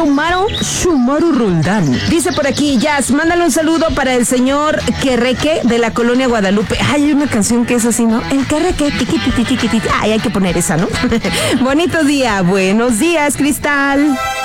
Shumaru Roldán. Dice por aquí, Jazz, mándale un saludo para el señor Querreque de la colonia Guadalupe. Ay, hay una canción que es así, ¿no? El Querreque, tiqui. Ay, hay que poner esa, ¿no? Bonito día, buenos días, Cristal.